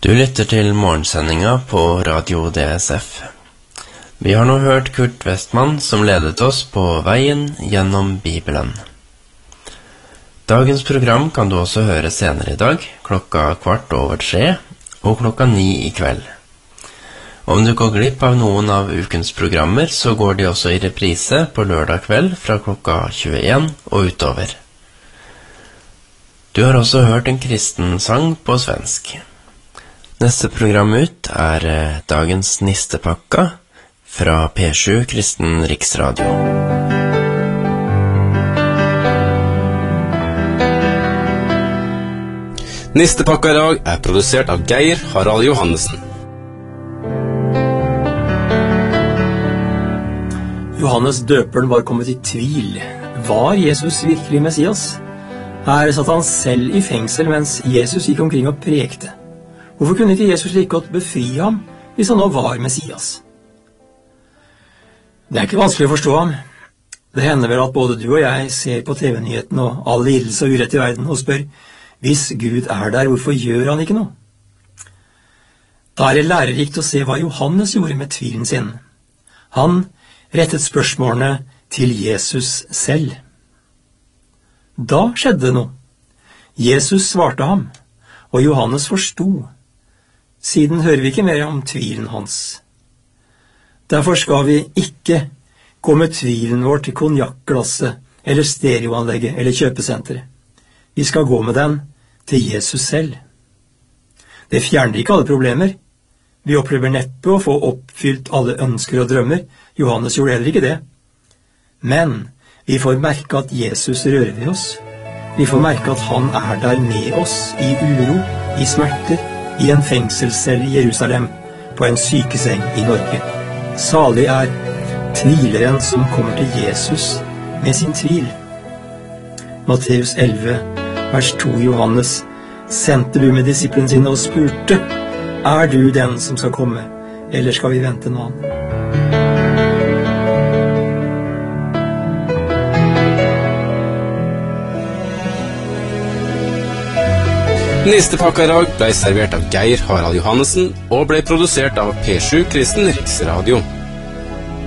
Du lytter til morgensendinga på Radio DSF. Vi har nå hørt Kurt Westman som ledet oss på veien gjennom Bibelen. Dagens program kan du også høre senere i dag, 3:15 og 9:00 i kveld. Om du går glipp av noen av ukens programmer, så går de også i reprise på lørdag kveld fra 21 og utover. Du har også hørt en kristen sang på svensk. Neste program ut dagens Nistepakka fra P7 Kristen Riksradio. Nistepakka i dag produsert av Geir Harald Johannessen. Johannes døperen var kommet i tvil. Var Jesus virkelig Messias? Her satt han selv i fengsel mens Jesus gikk omkring og prekte. Hvorfor kunne ikke Jesus like godt befri ham hvis han nå var Messias? Det ikke vanskelig å forstå ham. Det hender vel at både du og jeg ser på TV-nyheten og all lidelse og urett i verden og spør, hvis Gud der, hvorfor gjør han ikke noe? Da det lærerikt å se hva Johannes gjorde med tvilen sin. Han rettet spørsmålene til Jesus selv. Da skjedde det noe. Jesus svarte ham, og Johannes forstod. Siden hører vi ikke mer om tvilen hans. Derfor skal vi ikke gå med tvilen vår til konjakkglasset, eller stereoanlegget, eller kjøpesenteret. Vi skal gå med den til Jesus selv. Det fjerner ikke alle problemer. Vi opplever neppe å få oppfylt alle ønsker og drømmer. Johannes gjorde heller ikke det. Men vi får merke at Jesus rører ved oss. Vi får merke at han der med oss i uro, i smerter, i en fengselscelle i Jerusalem, på en sykeseng i Norge. Salig tvileren som kommer til Jesus med sin tvil. Matteus 11, vers 2, Johannes sendte du med disiplene sine og spurte, du den som skal komme, eller skal vi vente en annen? Nistepakka i dag ble servert av Geir Harald Johannessen og ble produsert av P7 Kristen Riksradio.